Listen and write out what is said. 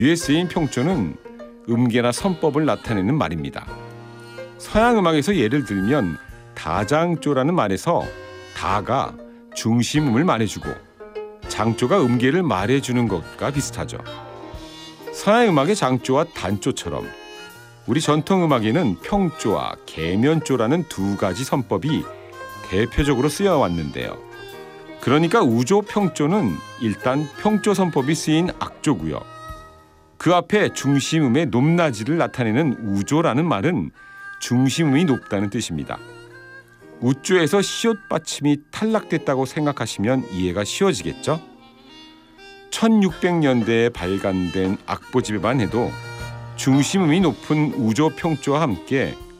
USA인 평조는 음계나 선법을 나타내는 말입니다. 서양 음악에서 예를 들면 다장조라는 말에서 다가 중심음을 말해주고 장조가 음계를 말해주는 것과 비슷하죠. 서양 음악의 장조와 단조처럼 우리 전통 음악에는 평조와 계면조라는 두 가지 선법이 대표적으로 쓰여왔는데요. 그러니까 우조 평조는 일단 평조 선법이 쓰인 악조고요. 그 앞에 중심음의 높낮이를 나타내는 우조라는 말은 중심음이 높다는 뜻입니다. 우조에서 시옷 받침이 탈락됐다고 생각하시면 이해가 쉬워지겠죠? 1600년대에 발간된 악보집에만 해도 중심음이 높은 우조 평조와 함께